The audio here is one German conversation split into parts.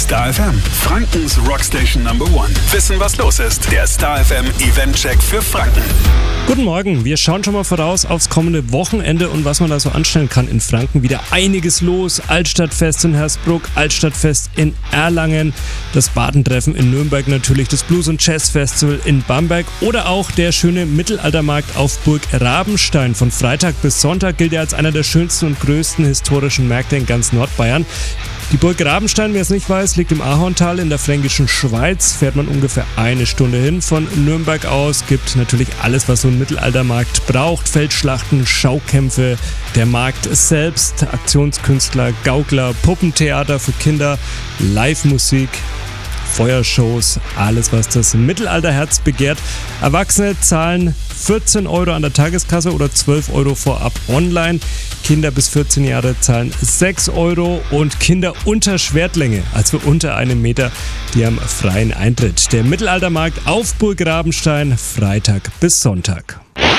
Star FM, Frankens Rockstation Number One. Wissen, was los ist. Der Star FM Event-Check für Franken. Guten Morgen, wir schauen schon mal voraus aufs kommende Wochenende und was man da so anstellen kann in Franken. Wieder einiges los. Altstadtfest in Hersbruck, Altstadtfest in Erlangen, das Badentreffen in Nürnberg natürlich, das Blues- und Jazz-Festival in Bamberg oder auch der schöne Mittelaltermarkt auf Burg Rabenstein. Von Freitag bis Sonntag gilt er als einer der schönsten und größten historischen Märkte in ganz Nordbayern. Die Burg Rabenstein, wer es nicht weiß, liegt im Ahorntal in der fränkischen Schweiz. Fährt man ungefähr eine Stunde hin von Nürnberg aus. Gibt natürlich alles, was so ein Mittelaltermarkt braucht. Feldschlachten, Schaukämpfe, der Markt selbst, Aktionskünstler, Gaukler, Puppentheater für Kinder, Live-Musik, Feuershows, alles, was das Mittelalterherz begehrt. Erwachsene zahlen 14 Euro an der Tageskasse oder 12 Euro vorab online. Kinder bis 14 Jahre zahlen 6 Euro und Kinder unter Schwertlänge, also unter einem Meter, die haben freien Eintritt. Der Mittelaltermarkt auf Burg Rabenstein, Freitag bis Sonntag.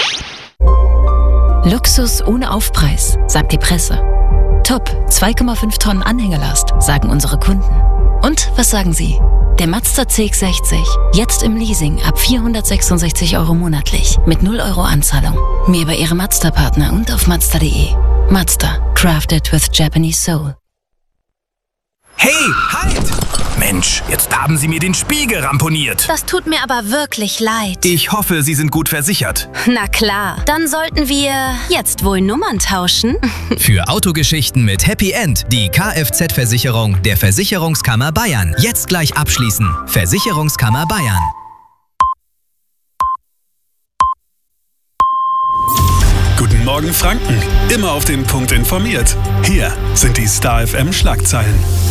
Luxus ohne Aufpreis, sagt die Presse. Top, 2,5 Tonnen Anhängelast, sagen unsere Kunden. Und was sagen Sie? Der Mazda CX-60, jetzt im Leasing ab 466 Euro monatlich, mit 0 Euro Anzahlung. Mehr bei Ihrem Mazda-Partner und auf Mazda.de. Mazda, crafted with Japanese soul. Hey, halt! Mensch, jetzt haben Sie mir den Spiegel ramponiert. Das tut mir aber wirklich leid. Ich hoffe, Sie sind gut versichert. Na klar, dann sollten wir jetzt wohl Nummern tauschen. Für Autogeschichten mit Happy End die Kfz-Versicherung der Versicherungskammer Bayern. Jetzt gleich abschließen. Versicherungskammer Bayern. Guten Morgen Franken, immer auf den Punkt informiert. Hier sind die Star FM Schlagzeilen.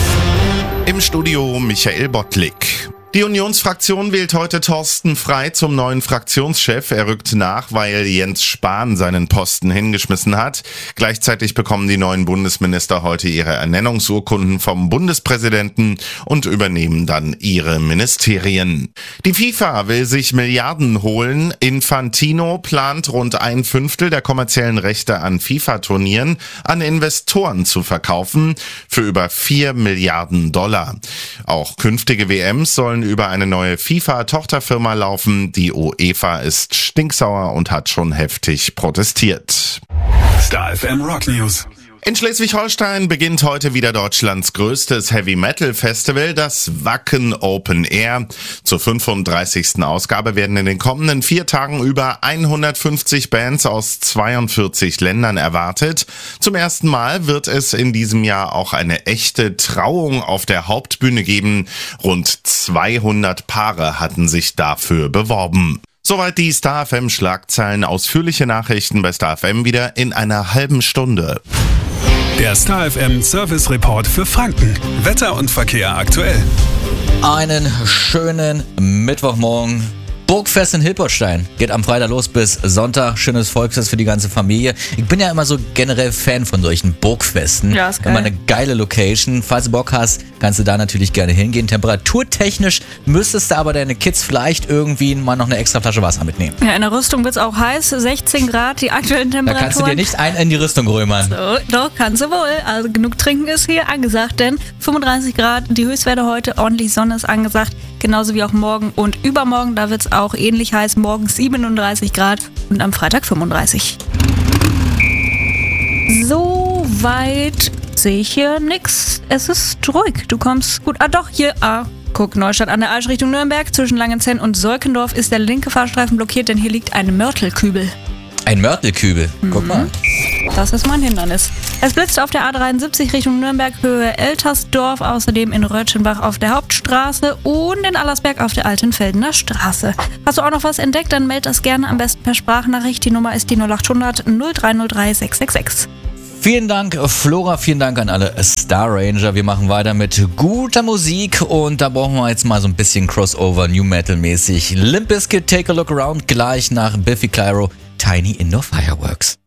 Im Studio Michael Bottlik. Die Unionsfraktion wählt heute Thorsten Frey zum neuen Fraktionschef. Er rückt nach, weil Jens Spahn seinen Posten hingeschmissen hat. Gleichzeitig bekommen die neuen Bundesminister heute ihre Ernennungsurkunden vom Bundespräsidenten und übernehmen dann ihre Ministerien. Die FIFA will sich Milliarden holen. Infantino plant rund 1/5 der kommerziellen Rechte an FIFA-Turnieren an Investoren zu verkaufen für über $4 Milliarden. Auch künftige WMs sollen über eine neue FIFA-Tochterfirma laufen. Die UEFA ist stinksauer und hat schon heftig protestiert. Star FM Rock News. In Schleswig-Holstein beginnt heute wieder Deutschlands größtes Heavy-Metal-Festival, das Wacken Open Air. Zur 35. Ausgabe werden in den kommenden 4 Tagen über 150 Bands aus 42 Ländern erwartet. Zum ersten Mal wird es in diesem Jahr auch eine echte Trauung auf der Hauptbühne geben. Rund 200 Paare hatten sich dafür beworben. Soweit die Star FM Schlagzeilen. Ausführliche Nachrichten bei Star FM wieder in einer halben Stunde. Der Star FM Service Report für Franken. Wetter und Verkehr aktuell. Einen schönen Mittwochmorgen. Burgfest in Hilpertstein geht am Freitag los bis Sonntag. Schönes Volksfest für die ganze Familie. Ich bin ja immer so generell Fan von solchen Burgfesten. Ja, ist geil. Immer eine geile Location. Falls du Bock hast, kannst du da natürlich gerne hingehen. Temperaturtechnisch müsstest du aber deine Kids vielleicht irgendwie mal noch eine extra Flasche Wasser mitnehmen. Ja, in der Rüstung wird es auch heiß. 16 Grad, die aktuellen Da Temperaturen. kannst du dir nicht einen in die Rüstung römern. So, doch, kannst du wohl. Also genug trinken ist hier angesagt, denn 35 Grad, die Höchstwerte heute, ordentlich Sonne ist angesagt. Genauso wie auch morgen und übermorgen, da wird es auch ähnlich heiß. Morgens 37 Grad und am Freitag 35. So weit sehe ich hier nix. Es ist ruhig. Du kommst gut. Doch, hier. Guck, Neustadt an der Aisch Richtung Nürnberg. Zwischen Langenzenn und Solkendorf ist der linke Fahrstreifen blockiert, denn hier liegt ein Mörtelkübel. Ein Mörtelkübel. Guck mal. Das ist mein Hindernis. Es blitzt auf der A73 Richtung Nürnberg, Höhe Eltersdorf, außerdem in Rötchenbach auf der Hauptstraße und in Allersberg auf der Altenfeldener Straße. Hast du auch noch was entdeckt, dann meld das gerne am besten per Sprachnachricht. Die Nummer ist die 0800 0303 666. Vielen Dank, Flora, vielen Dank an alle Star Ranger. Wir machen weiter mit guter Musik und da brauchen wir jetzt mal so ein bisschen Crossover, New Metal mäßig. Limp Bizkit, Take a Look Around, gleich nach Biffy Clyro, Tiny Indoor Fireworks.